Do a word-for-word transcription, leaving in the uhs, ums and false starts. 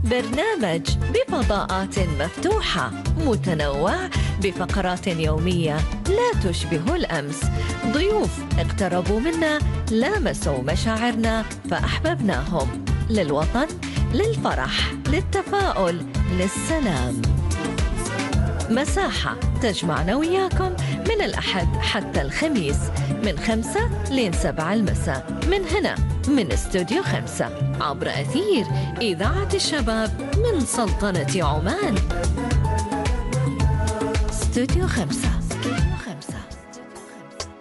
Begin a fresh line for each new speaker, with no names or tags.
برنامج بفضاءات مفتوحة متنوع بفقرات يومية لا تشبه الأمس. ضيوف اقتربوا منا، لامسوا مشاعرنا فأحببناهم. للوطن، للفرح، للتفاؤل، للسلام. مساحة تجمعنا وياكم من الأحد حتى الخميس من خمسة لين سبعة المساء من هنا من استوديو خمسة عبر أثير إذاعة الشباب من سلطنة عمان. استوديو خمسة.